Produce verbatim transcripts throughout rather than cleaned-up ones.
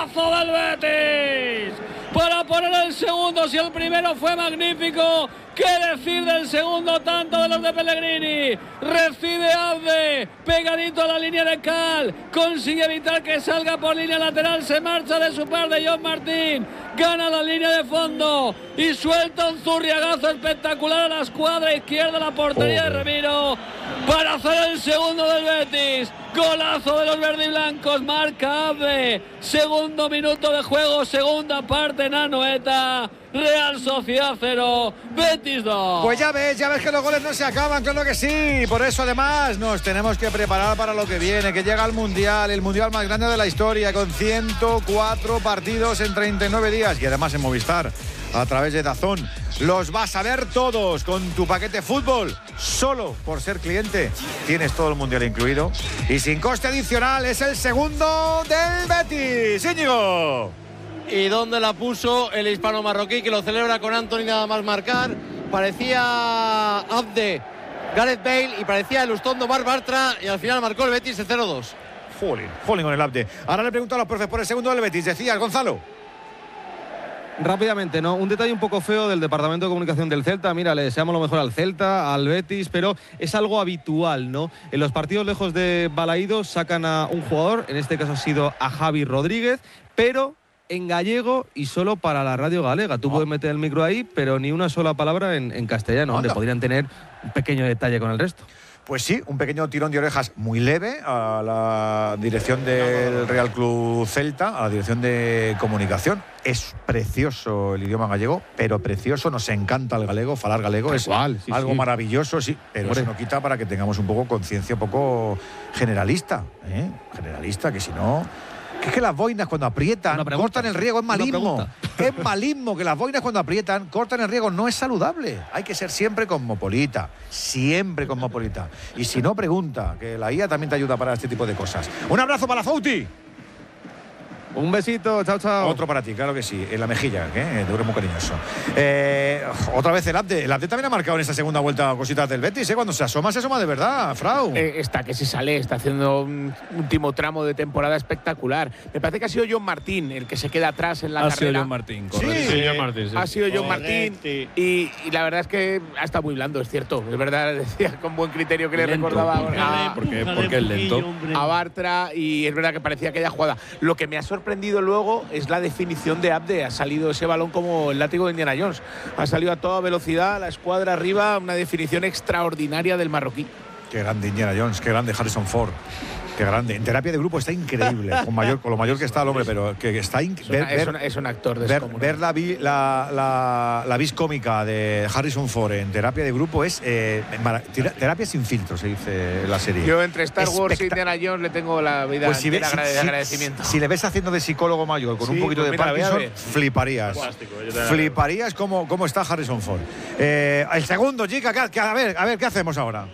¡Golazo del Betis! Para poner el segundo, si el primero fue magnífico, ¿qué decir del segundo tanto de los de Pellegrini? Recibe Abde, pegadito a la línea de Cal, consigue evitar que salga por línea lateral, se marcha de su par de John Martín, gana la línea de fondo y suelta un zurriagazo espectacular a la escuadra izquierda, la portería oh. de Remiro, para hacer el segundo del Betis. Golazo de los verdiblancos, marca Abde, segundo minuto de juego, segunda parte en Anoeta. Real Sociedad cero, Betis dos. Pues ya ves, ya ves que los goles no se acaban, claro que sí. Por eso además nos tenemos que preparar para lo que viene, que llega el Mundial, el Mundial más grande de la historia, con ciento cuatro partidos en treinta y nueve días y además en Movistar, a través de DAZN. Los vas a ver todos con tu paquete fútbol. Solo por ser cliente tienes todo el Mundial incluido y sin coste adicional. Es el segundo del Betis. Íñigo. ¿Y dónde la puso el hispano marroquí, que lo celebra con Antony nada más marcar? Parecía Abde, Gareth Bale y parecía el Ustondo Mar Bartra, y al final marcó el Betis el cero dos. Jolín, jolín con el Abde. Ahora le pregunto a los profes por el segundo del Betis. Decías, Gonzalo. Rápidamente, ¿no? Un detalle un poco feo del Departamento de Comunicación del Celta. Mira, le deseamos lo mejor al Celta, al Betis, pero es algo habitual, ¿no? En los partidos lejos de Balaídos sacan a un jugador, en este caso ha sido a Javi Rodríguez, pero en gallego y solo para la radio galega. Tú oh. puedes meter el micro ahí, pero ni una sola palabra en, en castellano, donde podrían tener un pequeño detalle con el resto. Pues sí, un pequeño tirón de orejas muy leve a la dirección del Real Club Celta, a la dirección de comunicación. Es precioso el idioma gallego, pero precioso, nos encanta el galego, falar galego, es igual, sí, algo sí. maravilloso, sí, pero Hombre. eso no quita para que tengamos un poco conciencia, un poco generalista, ¿eh? Generalista, que si no... Que es que las boinas cuando aprietan cortan el riego, es malismo. Es malismo que las boinas cuando aprietan cortan el riego, no es saludable. Hay que ser siempre cosmopolita, siempre cosmopolita. Y si no, pregunta, que la I A también te ayuda para este tipo de cosas. Un abrazo para Fouti. Un besito, chao, chao. Otro para ti, claro que sí, en la mejilla, ¿eh? Duro muy cariñoso. Eh, otra vez el Abde. El Abde también ha marcado en esta segunda vuelta cositas del Betis, ¿eh? Cuando se asoma, se asoma de verdad, Frau. Eh, está que se sale, está haciendo un último tramo de temporada espectacular. Me parece que ha sido John Martín el que se queda atrás en la ha carrera. Ha sido John Martín, correcto. Sí, sí, John Martín, sí. Ha sido John Correcto. Martín y, y la verdad es que ha estado muy blando, es cierto. Es verdad, decía con buen criterio que le lento, recordaba a, porque, porque es lento. a Bartra, y es verdad que parecía aquella jugada. Lo que me ha sorprendido luego es la definición de Abde. Ha salido ese balón como el látigo de Indiana Jones. Ha salido a toda velocidad, la escuadra arriba, una definición extraordinaria del marroquí. Qué grande Indiana Jones, qué grande Harrison Ford. Qué grande. En terapia de grupo está increíble, con, mayor, con lo mayor que está el hombre, pero que está increíble. Es, es, es un actor de Ver, ver la, vi, la, la, la vis cómica de Harrison Ford en terapia de grupo es eh, terapia sin filtro, se dice en la serie. Yo entre Star Wars Espectac- y Indiana Jones le tengo la vida pues si de ves, si, agradecimiento. Si, si le ves haciendo de psicólogo mayor con sí, un poquito pues de mira, Parkinson, fliparías. Fliparías cómo, cómo está Harrison Ford. Eh, el segundo, chica, que, que, a ver, a ver, ¿qué hacemos ahora?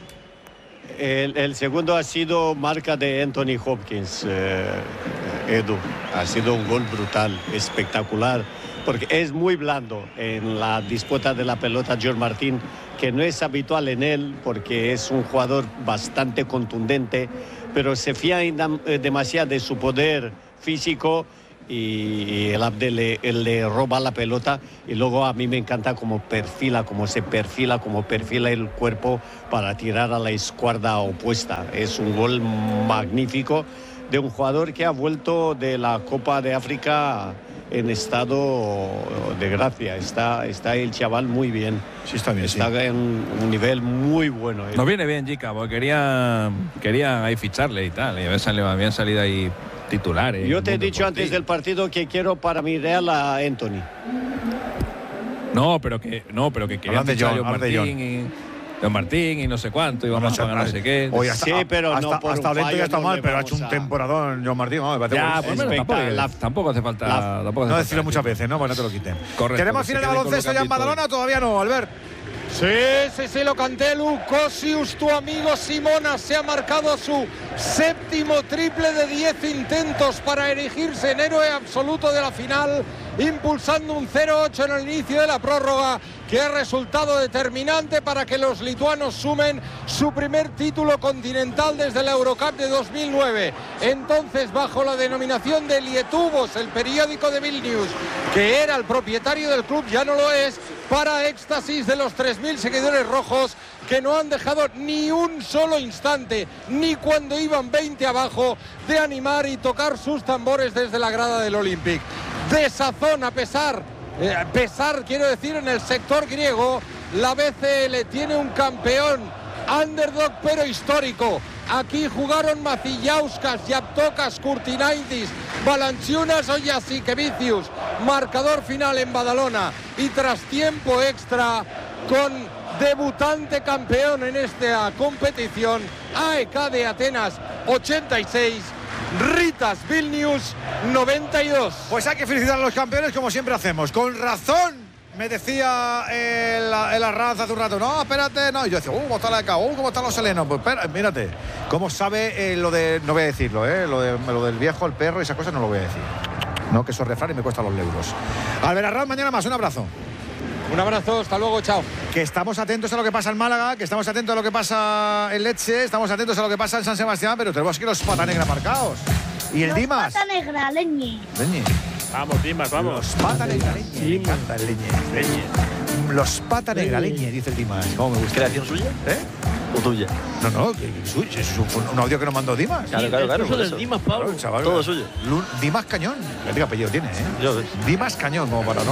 El, el segundo ha sido marca de Anthony Hopkins, eh, Edu. Ha sido un gol brutal, espectacular, porque es muy blando en la disputa de la pelota John Martín, que no es habitual en él, porque es un jugador bastante contundente, pero se fía demasiado de su poder físico y el Abde le, le roba la pelota, y luego a mí me encanta cómo perfila, cómo se perfila, cómo perfila el cuerpo para tirar a la escuadra opuesta. Es un gol magnífico de un jugador que ha vuelto de la Copa de África en estado de gracia. Está, está el chaval muy bien. Sí, está bien, Está sí. en un nivel muy bueno. Nos viene bien, Jica, porque quería, quería ahí ficharle y tal, y habían salido, habían salido ahí titulares. Yo te he dicho antes del partido que quiero para mi Real a Anthony. No, pero que no, pero que querían Hablan de fichar a John, John hablan de Martín y John Martín y no sé cuánto, y vamos a pagar no sé qué. Hoy hasta, Sí, pero hasta, no por hasta un lento ya fallo está no mal, le pero ha vamos hecho un a- temporadón John Martín. No, me parece Ya, bueno. pues bueno, Espectacular. tampoco, La- tampoco hace falta. la- tampoco hace No falta decirlo muchas veces, ¿no? Pues no te lo quiten. Correcto, ¿Tenemos que se final de quede con baloncesto lo ya en que han visto Badalona? Todavía no, Albert. Sí, sí, sí, lo canté, Lucosius, tu amigo Simona, se ha marcado su séptimo triple de diez intentos para erigirse en héroe absoluto de la final impulsando un cero ocho en el inicio de la prórroga, que ha resultado determinante para que los lituanos sumen su primer título continental desde la Eurocup de dos mil nueve. Entonces, bajo la denominación de Lietuvos, el periódico de Vilnius, que era el propietario del club, ya no lo es, para éxtasis de los tres mil seguidores rojos, que no han dejado ni un solo instante, ni cuando iban veinte abajo, de animar y tocar sus tambores desde la grada del Olympic. Desazón, a pesar, eh, pesar quiero decir, en el sector griego, la B C L tiene un campeón underdog pero histórico. Aquí jugaron Macillauskas, Yaptokas, Kurtinaitis, Valanciunas o Jasikevicius. Marcador final en Badalona y tras tiempo extra con debutante campeón en esta competición, A E K de Atenas ochenta y seis, Ritas Vilnius noventa y dos. Pues hay que felicitar a los campeones como siempre hacemos. Con razón me decía el, el Arranz hace un rato, no, espérate, no. Y yo decía, uh, ¿cómo está la E K? Uh, ¿cómo están los helenos? Pues espera, mírate, cómo sabe eh, lo de, no voy a decirlo, eh, lo, de, lo del viejo, el perro y esas cosas no lo voy a decir. No, que eso es refrán y me cuesta los euros. Albert Arranz, mañana más, un abrazo. Un abrazo, hasta luego, chao. Que estamos atentos a lo que pasa en Málaga, que estamos atentos a lo que pasa en Lecce, estamos atentos a lo que pasa en San Sebastián, pero tenemos aquí los pata negra marcados. Y el los Dimas. Pata negra, leñe. Leñe. Vamos, Dimas, vamos. Los pata negra, leñe. Me encanta el leñe. Leñe. Los pata negra, leñe, dice el Dimas. ¿Cómo me gusta? ¿Creación suya? ¿Eh? ¿O tuya? No, no, que, que suyo, es un, un audio que nos mandó Dimas. Claro, claro, claro. Eso del Dimas, Pablo. Claro, chaval, Todo suyo. Lu- Dimas Cañón. ¿Qué apellido tiene, eh? Yo ves. Dimas Cañón, como para no.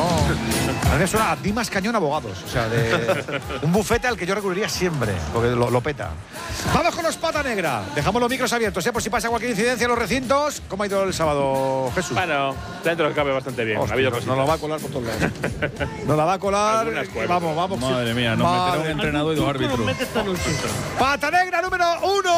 A mí me suena a Dimas Cañón Abogados. O sea, de un bufete al que yo recurriría siempre, porque lo, lo peta. Vamos con los pata negra. Dejamos los micros abiertos, ¿eh? Por si pasa cualquier incidencia en los recintos. ¿Cómo ha ido el sábado, Jesús? Bueno, dentro que cabe bastante bien. Hostia, ha habido nos, cositas. nos lo va a colar por todos lados. Nos la va a colar. Algunas cuerdas. Vamos, vamos. Madre mía, nos meterá un entrenador y dos árbitros. Pata negra número uno.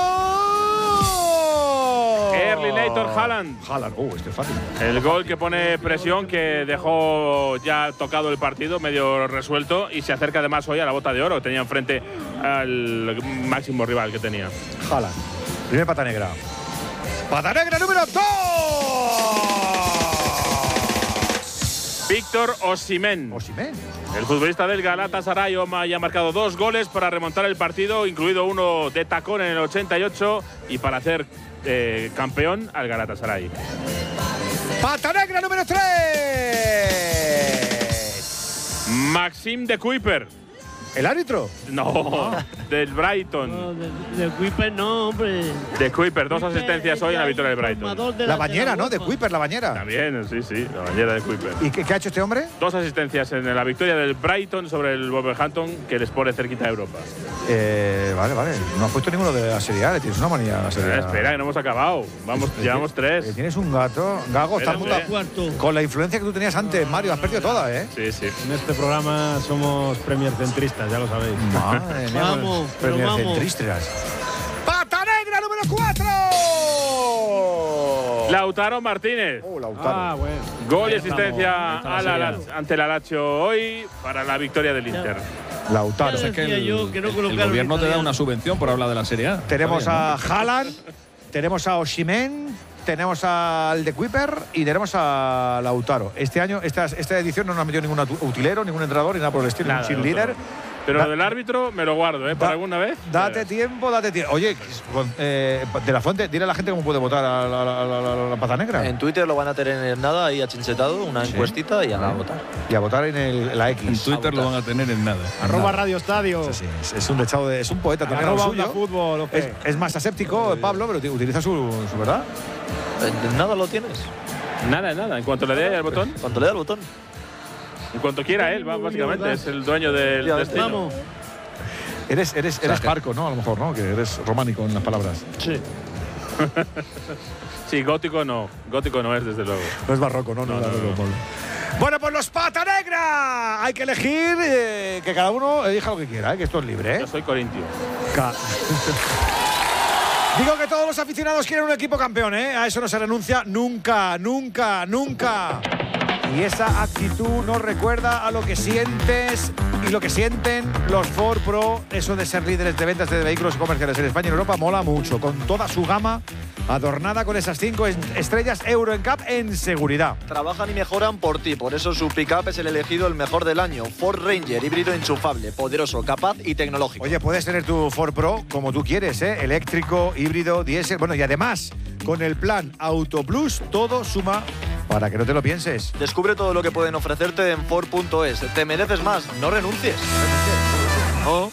Erling Haaland. Haaland, uh, este es fácil. El gol que pone presión, que dejó ya tocado el partido, medio resuelto, y se acerca además hoy a la bota de oro. Tenía enfrente al máximo rival que tenía. Haaland. Primer pata negra. Pata negra número dos. Víctor Osimhen. Osimhen. El futbolista del Galatasaray ha marcado dos goles para remontar el partido, incluido uno de tacón en el ochenta y ocho y para hacer eh, campeón al Galatasaray. Pata negra número tres. Maxim de Kuiper. ¿El árbitro? No, del Brighton. No, de, de Kuiper no, hombre. De Kuiper, dos asistencias hoy en la victoria del Brighton. De la la, bañera, de la ¿no? De Kuiper, la bañera. También, sí, sí, la bañera de Kuiper. ¿Y qué, qué ha hecho este hombre? Dos asistencias en la victoria del Brighton sobre el Wolverhampton, que les pone cerquita de Europa. Eh, vale, vale. No has puesto ninguno de la Serie A, le tienes una manía a la Serie A. Espera, espera, que no hemos acabado. Vamos, Es- es llevamos que- tres. que Tienes un gato. Gago, estás Espérate. cuarto. con la influencia que tú tenías antes, Mario. Has perdido toda, ¿eh? Sí, sí. En este programa somos premier centristas, ya lo sabéis. Madre mía, Vamos, pero Premier vamos. Centristas. ¡Pata negra número cuatro! Lautaro Martínez. Oh, Lautaro. Ah, bueno. Gol y Ahí estamos, asistencia ahí está la al Serie A. Ala- ante el Lazio hoy para la victoria del Inter. Lautaro. Ya Es que decía el, yo que no el- el colocaron gobierno te da italiano. una subvención por hablar de la Serie A. Tenemos Está a bien, Haaland, tenemos a Osimhen, tenemos al de Kuiper y tenemos a Lautaro. Este año, esta, esta edición no nos ha metido ningún atu- utilero, ningún entrenador, ni nada por el estilo, Nada, un cheerleader. no, Pero Da- lo del árbitro me lo guardo, ¿eh? Da- ¿Para alguna vez? Date tiempo, date tiempo. Oye, con- eh, de la Fuente, dile a la gente cómo puede votar a la, la- la- la- la pata negra. En Twitter lo van a tener nada ahí achinchetado, una encuestita y a la votar. Y a votar en, el, en la X. En Twitter lo van a tener en nada. Arroba Radio Estadio. Sí, sí, es, es un dechado de, es un poeta también. Arroba lo Onda suyo. Fútbol. ¿o qué? Es, es más aséptico, Pablo, pero uti- utiliza su, su verdad. ¿En nada lo tienes? Nada, nada. En cuanto le dé al botón, Cuando le da el botón. en cuanto quiera él, va, básicamente. Es el dueño del Ya, destino. Vamos. Eres, eres, eres parco, ¿no? A lo mejor, ¿no? Que eres románico en las palabras. Sí. Sí, gótico no. Gótico no es, desde luego. No es barroco, ¿no? No, No, no, no, no, no. Pablo. Bueno, pues los pata negra. Hay que elegir eh, que cada uno elija lo que quiera, ¿eh? Que esto es libre, ¿eh? Yo soy corintio. Ca- Digo que todos los aficionados quieren un equipo campeón, ¿eh? A eso no se renuncia nunca, nunca, nunca. Y esa actitud nos recuerda a lo que sientes y lo que sienten los Ford Pro. Eso de ser líderes de ventas de vehículos comerciales en España y Europa mola mucho. Con toda su gama adornada con esas cinco estrellas Euro N C A P en seguridad. Trabajan y mejoran por ti, por eso su pick-up es el elegido el mejor del año. Ford Ranger, híbrido enchufable, poderoso, capaz y tecnológico. Oye, puedes tener tu Ford Pro como tú quieres, ¿eh? Eléctrico, híbrido, diésel. Bueno, y además, con el plan Auto Plus, todo suma para que no te lo pienses. Descubre todo lo que pueden ofrecerte en Ford punto es. Te mereces más, no renuncies. No.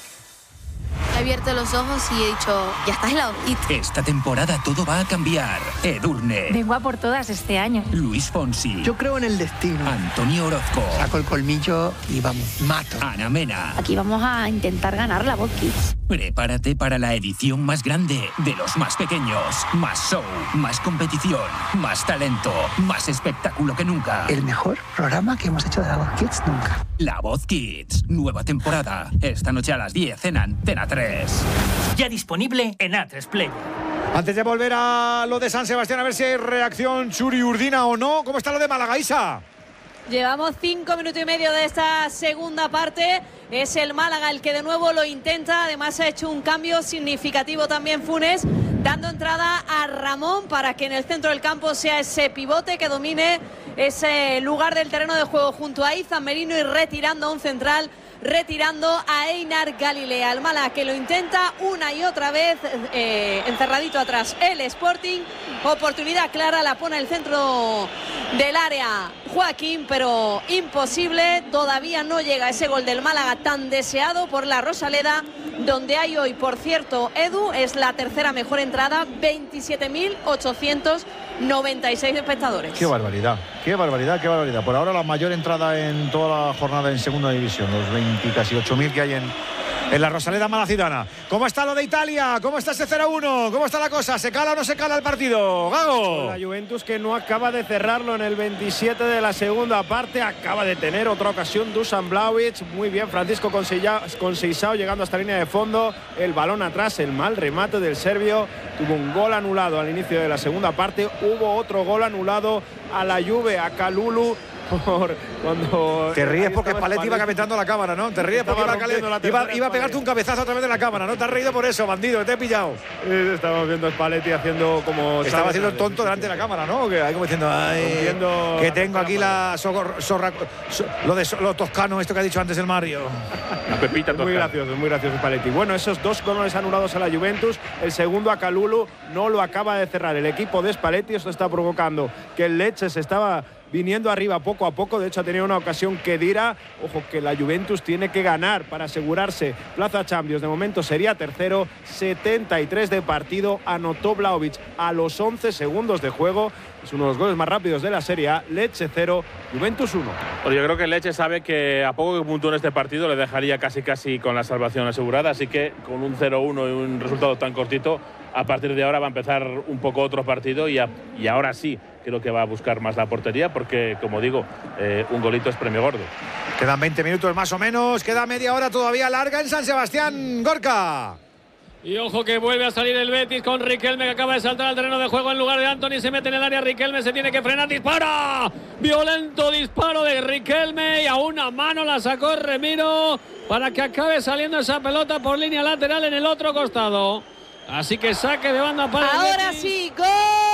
He abierto los ojos y he dicho, ya estás helado. Esta temporada todo va a cambiar. Edurne. Vengo a por todas este año. Luis Fonsi. Yo creo en el destino. Antonio Orozco. Saco el colmillo y vamos, mato. Ana Mena. Aquí vamos a intentar ganar la Voz Kids. Prepárate para la edición más grande de los más pequeños. Más show, más competición, más talento, más espectáculo que nunca. El mejor programa que hemos hecho de la Voz Kids nunca. La Voz Kids, nueva temporada. Esta noche a las diez en Antena tres. Ya disponible en A tres Player. Antes de volver a lo de San Sebastián, a ver si hay reacción Churi Urdina o no. ¿Cómo está lo de Málaga, Isa? Llevamos cinco minutos y medio de esta segunda parte. Es el Málaga el que de nuevo lo intenta. Además ha hecho un cambio significativo también Funes, dando entrada a Ramón para que en el centro del campo sea ese pivote que domine ese lugar del terreno de juego junto a Izan Merino y retirando a un central, retirando a Einar Galilea. El Málaga que lo intenta una y otra vez, eh, encerradito atrás el Sporting. Oportunidad clara, la pone el centro del área Joaquín, pero imposible. Todavía no llega ese gol del Málaga tan deseado por la Rosaleda, donde hay hoy, por cierto, Edu, es la tercera mejor entrada, veintisiete mil ochocientos noventa y seis espectadores. Qué barbaridad, qué barbaridad, qué barbaridad. Por ahora la mayor entrada en toda la jornada en segunda división, los veinte, casi ocho mil que hay en, en la Rosaleda malacitana. ¿Cómo está lo de Italia? ¿Cómo está ese cero a uno? ¿Cómo está la cosa? ¿Se cala o no se cala el partido? ¡Gago! La Juventus que no acaba de cerrarlo en el veintisiete de la segunda parte. Acaba de tener otra ocasión Dusan Vlahovic. Muy bien, Francisco Conceição llegando hasta la línea de fondo. El balón atrás, el mal remate del serbio. Tuvo un gol anulado al inicio de la segunda parte. Hubo otro gol anulado a la Juve, a Kalulu. Por cuando te ríes porque Spalletti iba calentando la cámara, ¿no? Te ríes porque iba, cale... iba, iba a pegarte un cabezazo a través de la cámara, ¿no? Te has reído por eso, bandido, te he pillado. Sí, estamos viendo a Spalletti haciendo como... Estaba haciendo el tonto delante de la cámara, ¿no? Que hay como diciendo, ay, que tengo aquí la zorra, zorra, lo de lo toscano, esto que ha dicho antes el Mario. La pepita toscana. Muy gracioso, muy gracioso Spalletti. Bueno, esos dos goles anulados a la Juventus, el segundo a Kalulu, no lo acaba de cerrar el equipo de Spalletti. Esto está provocando que el Lecce se estaba viniendo arriba poco a poco. De hecho ha tenido una ocasión que dirá, ojo, que la Juventus tiene que ganar para asegurarse plaza Champions. De momento sería tercero. Setenta y tres de partido, anotó Vlahovic a los once segundos de juego. Es uno de los goles más rápidos de la Serie A. Lecce cero, Juventus uno. Pues yo creo que Lecce sabe que a poco que puntúe en este partido le dejaría casi casi con la salvación asegurada, así que con un cero uno y un resultado tan cortito, a partir de ahora va a empezar un poco otro partido y, a, y ahora sí creo que va a buscar más la portería porque, como digo, eh, un golito es premio gordo. Quedan veinte minutos más o menos, queda media hora todavía larga en San Sebastián, Gorka. Y ojo que vuelve a salir el Betis con Riquelme, que acaba de saltar al terreno de juego en lugar de Antony. Se mete en el área Riquelme, se tiene que frenar, dispara. Violento disparo de Riquelme y a una mano la sacó Remiro para que acabe saliendo esa pelota por línea lateral en el otro costado. Así que saque de banda para ahora el Betis. Sí, gol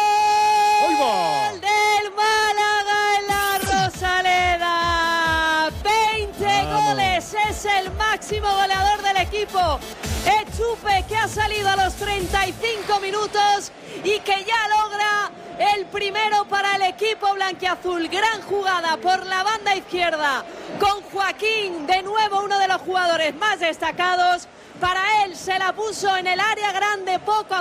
del Málaga en la Rosaleda. veinte Vamos. Goles, es el máximo goleador del equipo. Echupe, que ha salido a los treinta y cinco minutos y que ya logra el primero para el equipo blanquiazul. Gran jugada por la banda izquierda con Joaquín, de nuevo uno de los jugadores más destacados. Para él se la puso en el área grande poco a